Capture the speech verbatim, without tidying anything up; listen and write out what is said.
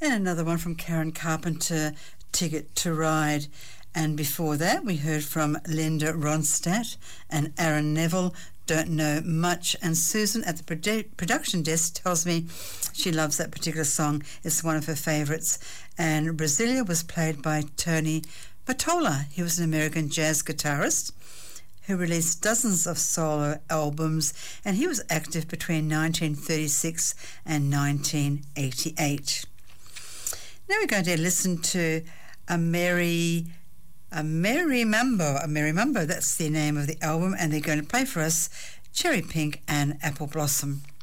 And another one from Karen Carpenter, Ticket to Ride. And before that, we heard from Linda Ronstadt and Aaron Neville, Don't Know Much. And Susan at the produ- production desk tells me she loves that particular song. It's one of her favourites. And Brasilia was played by Tony Mottola. He was an American jazz guitarist who released dozens of solo albums, and he was active between nineteen thirty-six and nineteen eighty-eight. Now we're going to listen to a Merry, a Merry Mambo, a Merry Mambo, that's the name of the album, and they're going to play for us Cherry Pink and Apple Blossom.